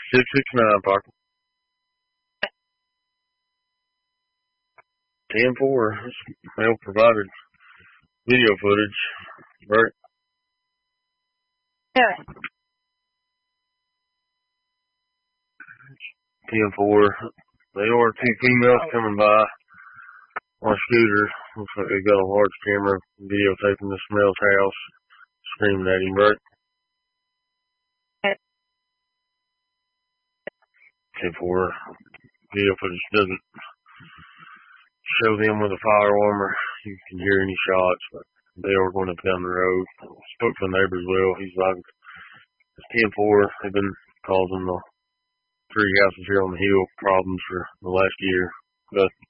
669 Parker. 10-4. Male provided video footage. Right. Yeah. 10-4. They are two females coming by on a scooter. Looks like they got a large camera videotaping this male's house, screaming at him, right? 10-4. Video footage doesn't show them with a firearm or you can hear any shots, but they are going up down the road. Spoke to a neighbor as well. He's like, it's 10-4. They've been causing the three houses here on the hill problems for the last year. But